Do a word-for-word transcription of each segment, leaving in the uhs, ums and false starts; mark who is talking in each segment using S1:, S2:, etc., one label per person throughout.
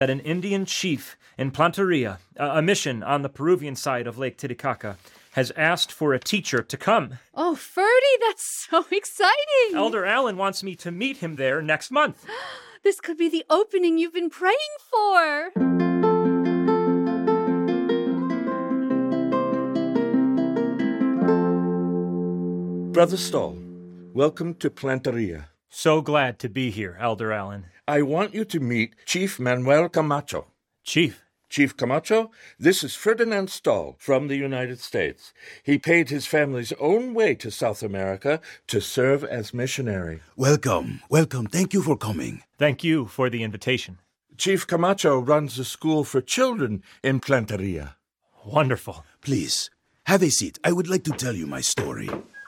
S1: that an Indian chief in Plantaria, a mission on the Peruvian side of Lake Titicaca, has asked for a teacher to come.
S2: Oh, Ferdy, that's so exciting!
S1: Elder Allen wants me to meet him there next month.
S2: This could be the opening you've been praying for.
S3: Brother Stahl, welcome to Plantaria.
S1: So glad to be here, Elder Allen.
S3: I want you to meet Chief Manuel Camacho.
S1: Chief?
S3: Chief Camacho, this is Ferdinand Stahl from the United States. He paid his family's own way to South America to serve as missionary.
S4: Welcome, welcome. Thank you for coming.
S1: Thank you for the invitation.
S3: Chief Camacho runs a school for children in Plantaria.
S1: Wonderful.
S4: Please, have a seat. I would like to tell you my story.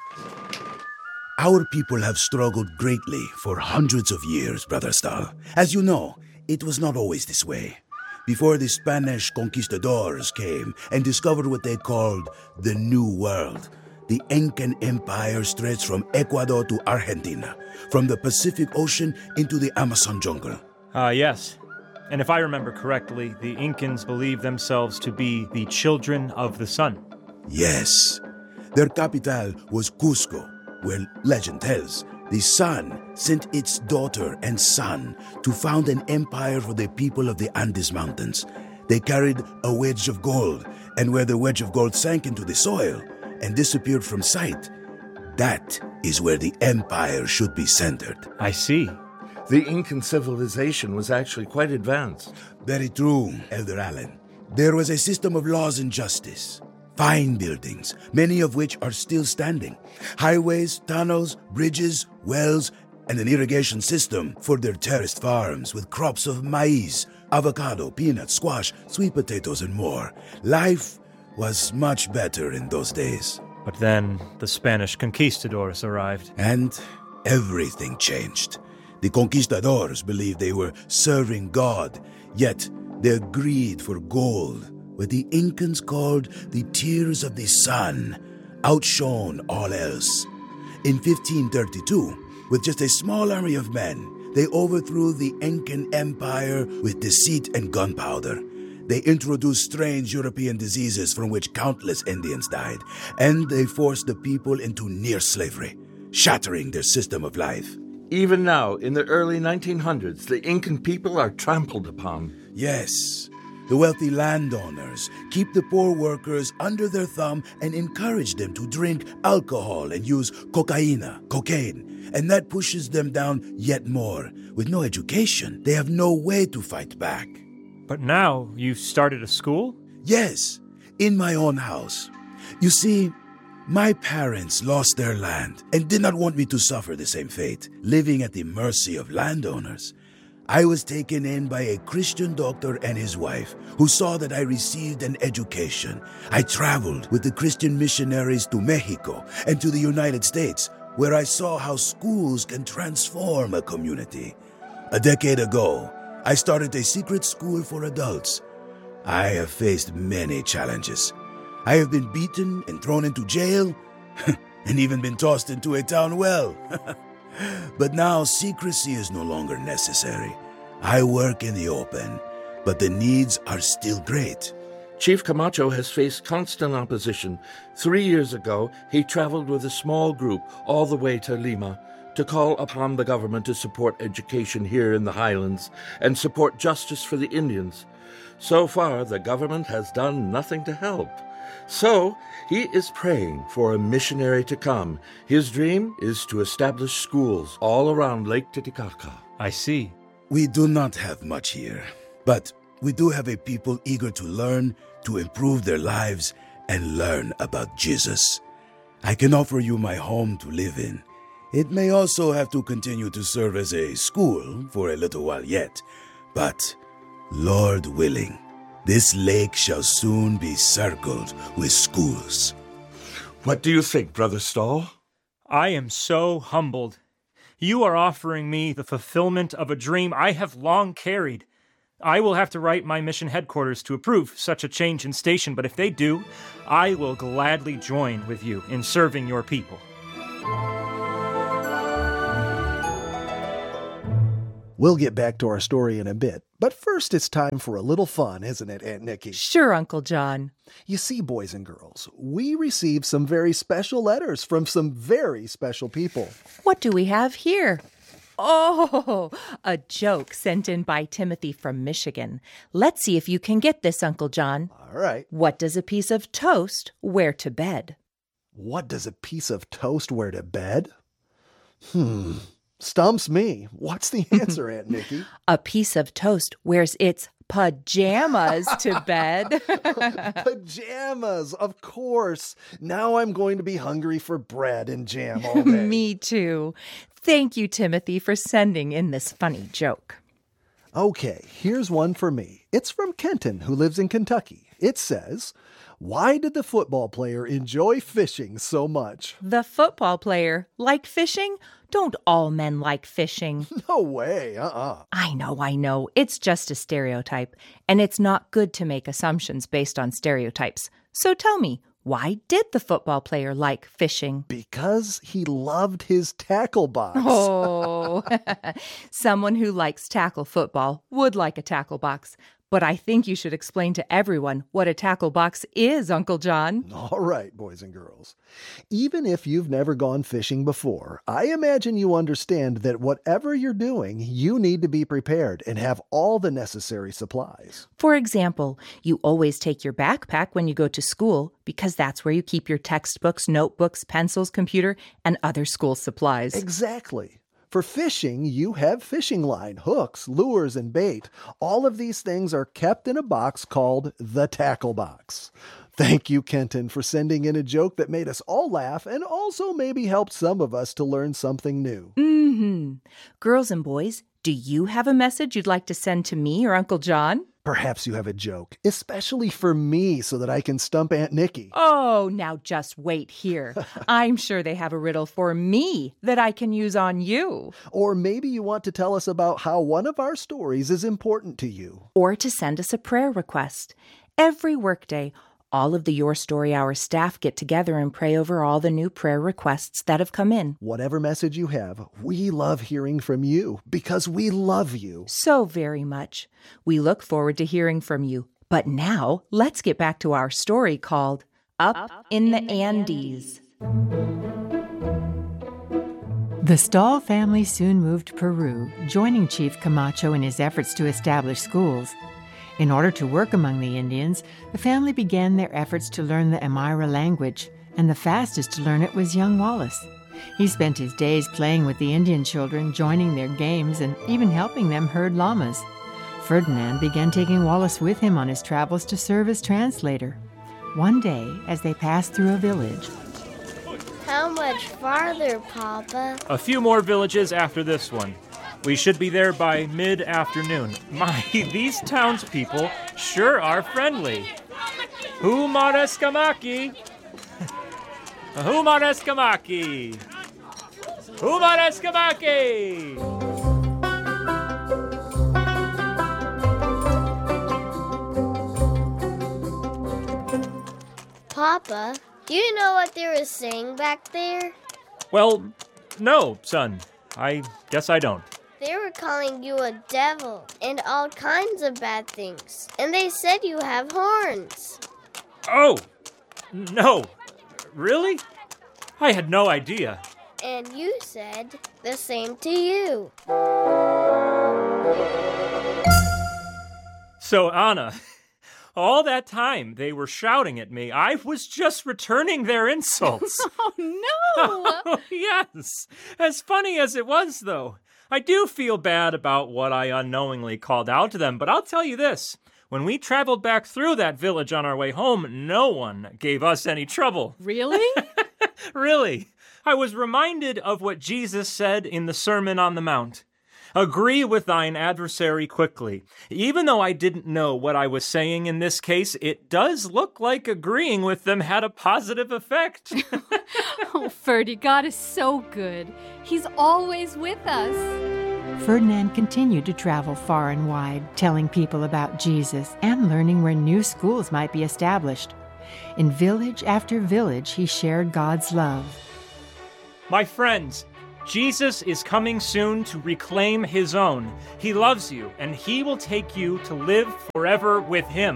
S4: Our people have struggled greatly for hundreds of years, Brother Stahl. As you know, it was not always this way. Before the Spanish conquistadors came and discovered what they called the New World, the Incan Empire stretched from Ecuador to Argentina, from the Pacific Ocean into the Amazon jungle.
S1: Ah, uh, yes. And if I remember correctly, the Incans believed themselves to be the children of the sun.
S4: Yes. Their capital was Cusco, where legend tells the sun sent its daughter and son to found an empire for the people of the Andes Mountains. They carried a wedge of gold, and where the wedge of gold sank into the soil and disappeared from sight, that is where the empire should be centered.
S1: I see.
S3: The Incan civilization was actually quite advanced.
S4: Very true, Elder Allen. There was a system of laws and justice. Fine buildings, many of which are still standing. Highways, tunnels, bridges, wells, and an irrigation system for their terraced farms with crops of maize, avocado, peanuts, squash, sweet potatoes, and more. Life was much better in those days.
S1: But then the Spanish conquistadors arrived.
S4: And everything changed. The conquistadors believed they were serving God, yet their greed for gold, what the Incans called the tears of the sun, outshone all else. In fifteen thirty-two, with just a small army of men, they overthrew the Incan Empire with deceit and gunpowder. They introduced strange European diseases from which countless Indians died, and they forced the people into near slavery, shattering their system of life.
S3: Even now, in the early nineteen hundreds, the Incan people are trampled upon.
S4: Yes. The wealthy landowners keep the poor workers under their thumb and encourage them to drink alcohol and use cocaine, cocaine, and that pushes them down yet more. With no education, they have no way to fight back.
S1: But now you've started a school?
S4: Yes, in my own house. You see, my parents lost their land and did not want me to suffer the same fate, living at the mercy of landowners. I was taken in by a Christian doctor and his wife, who saw that I received an education. I traveled with the Christian missionaries to Mexico and to the United States, where I saw how schools can transform a community. A decade ago, I started a secret school for adults. I have faced many challenges. I have been beaten and thrown into jail, and even been tossed into a town well. But now secrecy is no longer necessary. I work in the open, but the needs are still great.
S3: Chief Camacho has faced constant opposition. Three years ago, he traveled with a small group all the way to Lima to call upon the government to support education here in the highlands and support justice for the Indians. So far, the government has done nothing to help. So, he is praying for a missionary to come. His dream is to establish schools all around Lake Titicaca.
S1: I see.
S4: We do not have much here, but we do have a people eager to learn, to improve their lives, and learn about Jesus. I can offer you my home to live in. It may also have to continue to serve as a school for a little while yet, but Lord willing, this lake shall soon be circled with schools.
S3: What do you think, Brother Stahl?
S1: I am so humbled. You are offering me the fulfillment of a dream I have long carried. I will have to write my mission headquarters to approve such a change in station, but if they do, I will gladly join with you in serving your people.
S5: We'll get back to our story in a bit, but first it's time for a little fun, isn't it, Aunt Nikki?
S6: Sure, Uncle John.
S5: You see, boys and girls, we received some very special letters from some very special people.
S6: What do we have here? Oh, a joke sent in by Timothy from Michigan. Let's see if you can get this, Uncle John.
S5: All right.
S6: What does a piece of toast wear to bed?
S5: What does a piece of toast wear to bed? Hmm, stumps me. What's the answer, Aunt Nikki?
S6: A piece of toast wears its pajamas to bed.
S5: Pajamas, of course. Now I'm going to be hungry for bread and jam all day.
S6: Me too. Thank you, Timothy, for sending in this funny joke.
S5: Okay, here's one for me. It's from Kenton, who lives in Kentucky. It says, "Why did the football player enjoy fishing so much?"
S6: The football player like fishing? Don't all men like fishing?
S5: No way, uh-uh.
S6: I know, I know. It's just a stereotype, and it's not good to make assumptions based on stereotypes. So tell me, why did the football player like fishing?
S5: Because he loved his tackle box.
S6: Oh, someone who likes tackle football would like a tackle box. But I think you should explain to everyone what a tackle box is, Uncle John.
S5: All right, boys and girls. Even if you've never gone fishing before, I imagine you understand that whatever you're doing, you need to be prepared and have all the necessary supplies.
S6: For example, you always take your backpack when you go to school because that's where you keep your textbooks, notebooks, pencils, computer, and other school supplies.
S5: Exactly. For fishing, you have fishing line, hooks, lures, and bait. All of these things are kept in a box called the tackle box. Thank you, Kenton, for sending in a joke that made us all laugh and also maybe helped some of us to learn something new.
S6: Mm-hmm. Girls and boys, do you have a message you'd like to send to me or Uncle John?
S5: Perhaps you have a joke, especially for me, so that I can stump Aunt Nikki.
S6: Oh, now just wait here. I'm sure they have a riddle for me that I can use on you.
S5: Or maybe you want to tell us about how one of our stories is important to you.
S6: Or to send us a prayer request. Every workday, all of the Your Story Hour staff get together and pray over all the new prayer requests that have come in.
S5: Whatever message you have, we love hearing from you because we love you.
S6: So very much. We look forward to hearing from you. But now, let's get back to our story called Up, Up in, in the, the Andes.
S7: The Stahl family soon moved to Peru, joining Chief Camacho in his efforts to establish schools. In order to work among the Indians, the family began their efforts to learn the Aymara language, and the fastest to learn it was young Wallace. He spent his days playing with the Indian children, joining their games, and even helping them herd llamas. Ferdinand began taking Wallace with him on his travels to serve as translator. One day, as they passed through a village,
S8: "How much farther, Papa?"
S1: A few more villages after this one. We should be there by mid-afternoon. My, these townspeople sure are friendly. Humareskamaki! Humareskamaki! Humareskamaki!
S8: Papa, do you know what they were saying back there?
S1: Well, no, son. I guess I don't.
S8: They were calling you a devil and all kinds of bad things. And they said you have horns.
S1: Oh, no. Really? I had no idea.
S8: And you said the same to you.
S1: So, Anna, all that time they were shouting at me. I was just returning their insults.
S2: Oh, no!
S1: Oh, yes. As funny as it was, though. I do feel bad about what I unknowingly called out to them, but I'll tell you this. When we traveled back through that village on our way home, no one gave us any trouble.
S2: Really?
S1: Really. I was reminded of what Jesus said in the Sermon on the Mount. Agree with thine adversary quickly. Even though I didn't know what I was saying in this case, it does look like agreeing with them had a positive effect.
S2: Oh, Ferdy, God is so good. He's always with us.
S7: Ferdinand continued to travel far and wide, telling people about Jesus and learning where new schools might be established. In village after village, he shared God's love.
S1: My friends, Jesus is coming soon to reclaim his own. He loves you, and he will take you to live forever with him.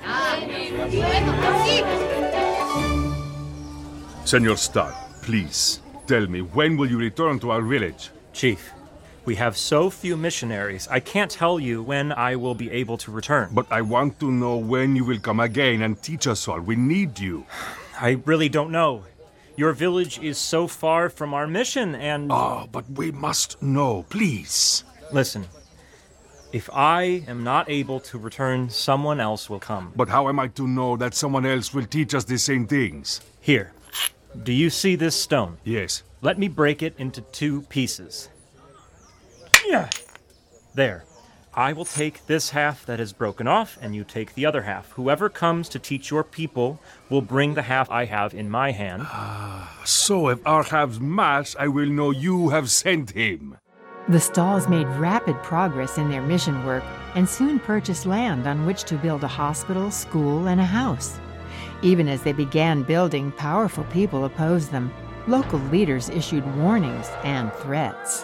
S9: Senor Stahl, please, tell me, when will you return to our village?
S1: Chief, we have so few missionaries, I can't tell you when I will be able to return.
S9: But I want to know when you will come again and teach us all. We need you.
S1: I really don't know. Your village is so far from our mission, and...
S9: Oh, but we must know, please.
S1: Listen, if I am not able to return, someone else will come.
S9: But how am I to know that someone else will teach us the same things?
S1: Here, do you see this stone?
S9: Yes.
S1: Let me break it into two pieces. Yeah. There. I will take this half that is broken off, and you take the other half. Whoever comes to teach your people will bring the half I have in my hand.
S9: Ah, so if our halves match, I will know you have sent him.
S7: The Stalls made rapid progress in their mission work and soon purchased land on which to build a hospital, school, and a house. Even as they began building, powerful people opposed them. Local leaders issued warnings and threats.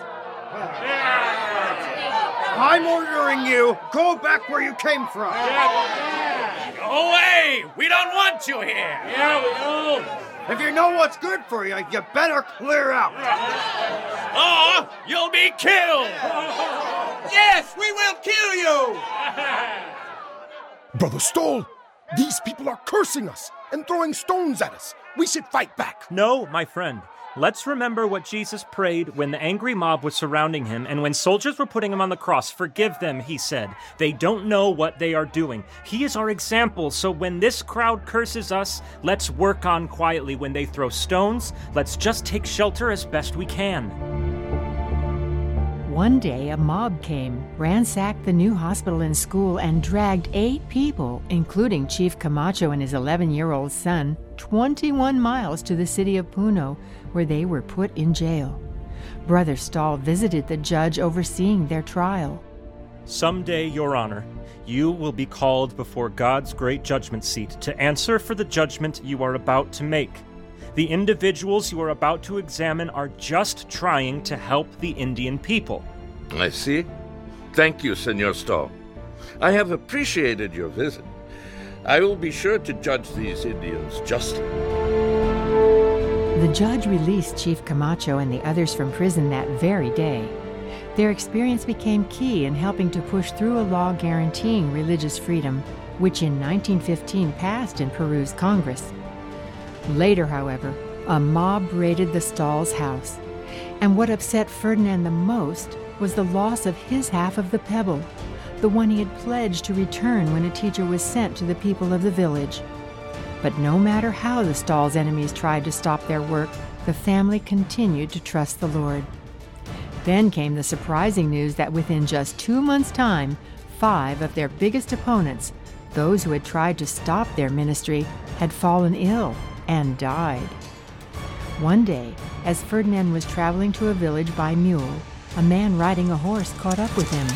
S10: I'm ordering you, go back where you came from.
S11: Go away! We don't want you here!
S10: Yeah, we do. If you know what's good for you, you better clear out.
S11: Or you'll be killed!
S10: Yes, we will kill you!
S12: Brother Stahl, these people are cursing us and throwing stones at us. We should fight back.
S1: No, my friend. Let's remember what Jesus prayed when the angry mob was surrounding him and when soldiers were putting him on the cross. Forgive them, he said. They don't know what they are doing. He is our example, so when this crowd curses us, let's work on quietly. When they throw stones, let's just take shelter as best we can.
S7: One day, a mob came, ransacked the new hospital and school, and dragged eight people, including Chief Camacho and his eleven-year-old son, twenty-one miles to the city of Puno, where they were put in jail. Brother Stahl visited the judge overseeing their trial.
S1: Someday, Your Honor, you will be called before God's great judgment seat to answer for the judgment you are about to make. The individuals you are about to examine are just trying to help the Indian people.
S3: I see. Thank you, Senor Stahl. I have appreciated your visit. I will be sure to judge these Indians justly.
S7: The judge released Chief Camacho and the others from prison that very day. Their experience became key in helping to push through a law guaranteeing religious freedom, which in nineteen fifteen passed in Peru's Congress. Later, however, a mob raided the Stahl's house, and what upset Ferdinand the most was the loss of his half of the pebble, the one he had pledged to return when a teacher was sent to the people of the village. But no matter how the Stahl's enemies tried to stop their work, the family continued to trust the Lord. Then came the surprising news that within just two months' time, five of their biggest opponents, those who had tried to stop their ministry, had fallen ill and died. One day, as Ferdinand was traveling to a village by mule, a man riding a horse caught up with him.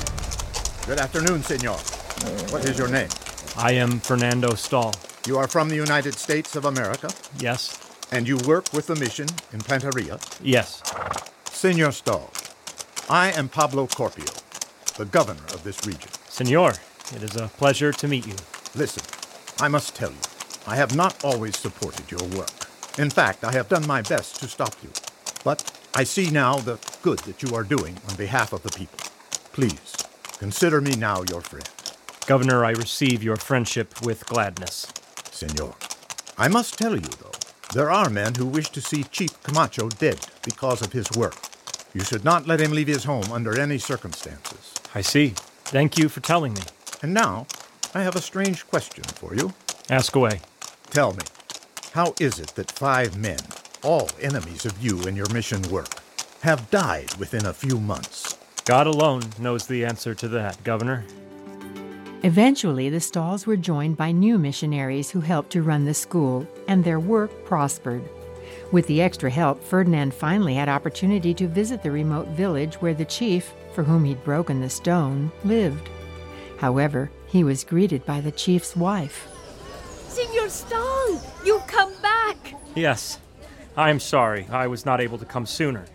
S10: Good afternoon, senor. What is your name?
S1: I am Fernando Stahl.
S10: You are from the United States of America?
S1: Yes.
S10: And you work with the mission in Planteria?
S1: Yes.
S10: Senor Stahl, I am Pablo Corpio, the governor of this region.
S1: Senor, it is a pleasure to meet you.
S10: Listen, I must tell you, I have not always supported your work. In fact, I have done my best to stop you. But I see now the good that you are doing on behalf of the people. Please, consider me now your friend.
S1: Governor, I receive your friendship with gladness.
S10: Senor, I must tell you, though, there are men who wish to see Chief Camacho dead because of his work. You should not let him leave his home under any circumstances.
S1: I see. Thank you for telling me.
S10: And now, I have a strange question for you.
S1: Ask away.
S10: Tell me, how is it that five men, all enemies of you and your mission work, have died within a few months?
S1: God alone knows the answer to that, Governor.
S7: Eventually, the Stalls were joined by new missionaries who helped to run the school, and their work prospered. With the extra help, Ferdinand finally had opportunity to visit the remote village where the chief, for whom he'd broken the stone, lived. However, he was greeted by the chief's wife.
S2: Senor Stahl, you've come back!
S1: Yes. I'm sorry. I was not able to come sooner.
S2: Oh,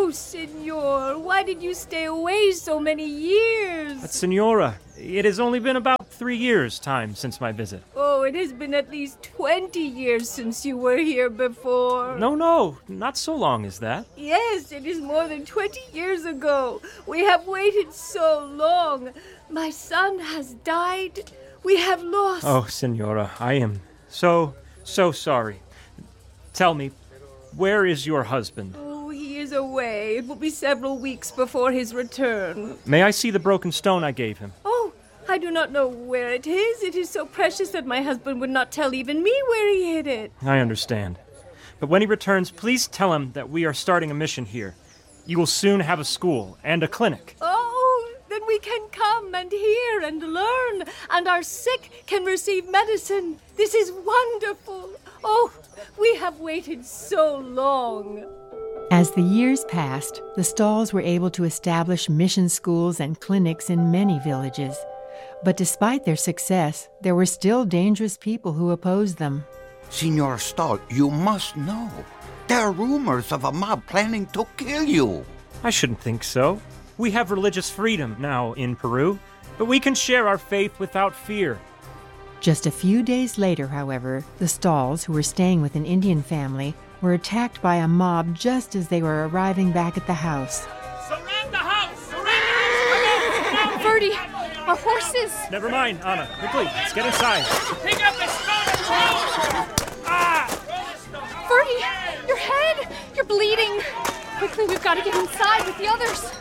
S13: Oh, Senor, why did you stay away so many years?
S1: But, Senora, it has only been about three years' time since my visit.
S13: Oh, it has been at least twenty years since you were here before.
S1: No, no, not so long as that.
S13: Yes, it is more than twenty years ago. We have waited so long. My son has died. We have lost...
S1: Oh, Senora, I am so, so sorry. Tell me, where is your husband?
S13: Oh, he is away. It will be several weeks before his return.
S1: May I see the broken stone I gave him?
S13: Oh, I do not know where it is. It is so precious that my husband would not tell even me where he hid it.
S1: I understand. But when he returns, please tell him that we are starting a mission here. You will soon have a school and a clinic.
S13: Oh, then we can come and hear and learn, and our sick can receive medicine. This is wonderful. Oh, we have waited so long.
S7: As the years passed, the Stalls were able to establish mission schools and clinics in many villages. But despite their success, there were still dangerous people who opposed them.
S14: Senor Stall, you must know. There are rumors of a mob planning to kill you.
S1: I shouldn't think so. We have religious freedom now in Peru, but we can share our faith without fear.
S7: Just a few days later, however, the Stalls, who were staying with an Indian family, were attacked by a mob just as they were arriving back at the house.
S11: Surround the house! Surround the house!
S2: Ferdy, our horses!
S1: Never mind, Anna. Quickly, let's get inside.
S11: Pick up the stone and throw! Ah!
S2: Ferdy, your head! You're bleeding! Quickly, we've got to get inside with the others.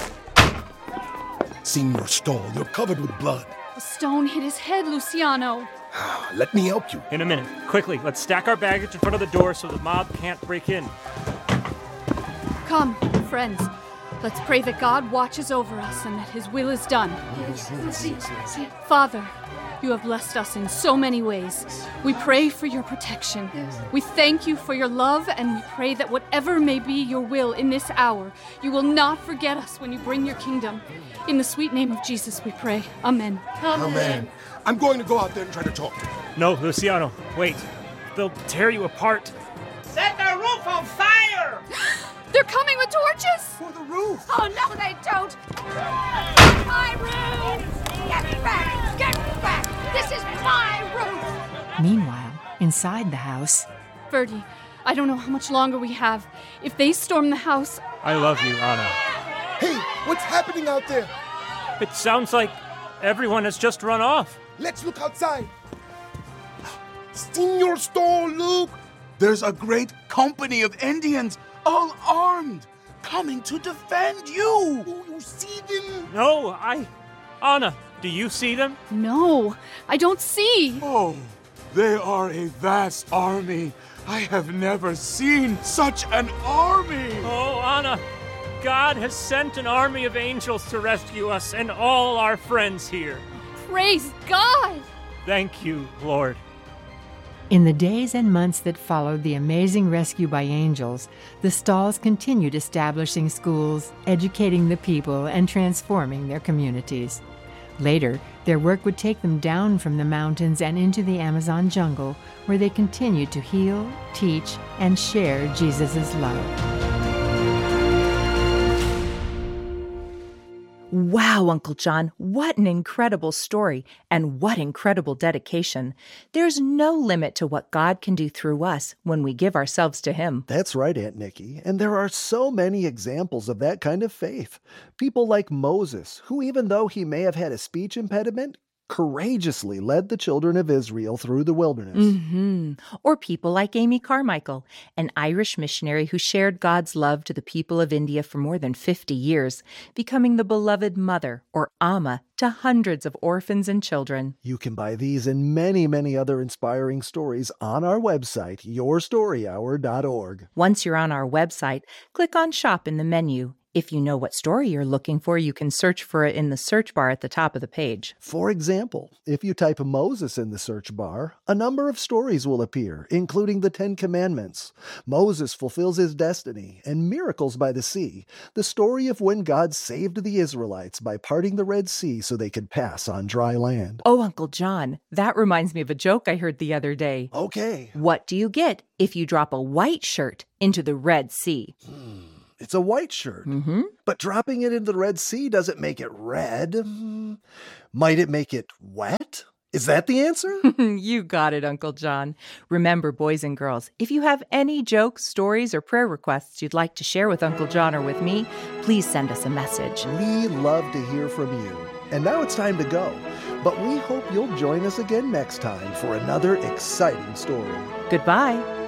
S12: Senor Stall, you're covered with blood.
S2: A stone hit his head, Luciano.
S12: Let me help you.
S1: In a minute. Quickly, let's stack our baggage in front of the door so the mob can't break in.
S2: Come, friends. Let's pray that God watches over us and that his will is done. Father, you have blessed us in so many ways. We pray for your protection. We thank you for your love, and we pray that whatever may be your will in this hour, you will not forget us when you bring your kingdom. In the sweet name of Jesus we pray. Amen.
S12: Amen. Amen. I'm going to go out there and try to talk to him.
S1: No, Luciano, wait. They'll tear you apart.
S11: Set the roof on fire!
S2: They're coming with torches!
S12: For the roof!
S13: Oh, no, they don't! My roof! Get back! Get back! This is my roof!
S7: Meanwhile, inside the house...
S2: Ferdy, I don't know how much longer we have. If they storm the house...
S1: I love you, Anna.
S12: Hey, what's happening out there?
S1: It sounds like everyone has just run off.
S12: Let's look outside. Senor Stall, look! There's a great company of Indians, all armed, coming to defend you. Do you see them?
S1: No, I... Anna, do you see them?
S2: No, I don't see.
S15: Oh, they are a vast army. I have never seen such an army.
S1: Oh, Anna, God has sent an army of angels to rescue us and all our friends here.
S2: Praise God!
S1: Thank you, Lord.
S7: In the days and months that followed the amazing rescue by angels, the Stalls continued establishing schools, educating the people, and transforming their communities. Later, their work would take them down from the mountains and into the Amazon jungle, where they continued to heal, teach, and share Jesus' love.
S6: Wow, Uncle John, what an incredible story and what incredible dedication. There's no limit to what God can do through us when we give ourselves to him.
S5: That's right, Aunt Nikki. And there are so many examples of that kind of faith. People like Moses, who even though he may have had a speech impediment, courageously led the children of Israel through the wilderness.
S6: Mm-hmm. Or people like Amy Carmichael, an Irish missionary who shared God's love to the people of India for more than fifty years, becoming the beloved mother, or Amma, to hundreds of orphans and children.
S5: You can buy these and many, many other inspiring stories on our website, your story hour dot org.
S6: Once you're on our website, click on Shop in the menu. If you know what story you're looking for, you can search for it in the search bar at the top of the page.
S5: For example, if you type Moses in the search bar, a number of stories will appear, including the Ten Commandments, Moses fulfills his destiny, and Miracles by the Sea, the story of when God saved the Israelites by parting the Red Sea so they could pass on dry land.
S6: Oh, Uncle John, that reminds me of a joke I heard the other day.
S5: Okay.
S6: What do you get if you drop a white shirt into the Red Sea?
S5: Hmm. It's a white shirt.
S6: Mm-hmm.
S5: But dropping it into the Red Sea doesn't make it red. Might it make it wet? Is that the answer?
S6: You got it, Uncle John. Remember, boys and girls, if you have any jokes, stories, or prayer requests you'd like to share with Uncle John or with me, please send us a message.
S5: We love to hear from you. And now it's time to go. But we hope you'll join us again next time for another exciting story.
S6: Goodbye.